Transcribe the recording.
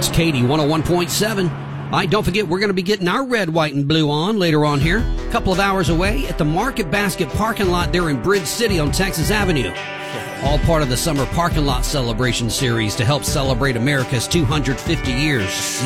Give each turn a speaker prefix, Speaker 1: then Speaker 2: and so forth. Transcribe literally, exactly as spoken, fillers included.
Speaker 1: It's Katy one oh one point seven. All right, don't forget, we're going to be getting our red, white, and blue on later on here. A couple of hours away at the Market Basket parking lot there in Bridge City on Texas Avenue. All part of the Summer Parking Lot Celebration Series to help celebrate America's two hundred fifty years.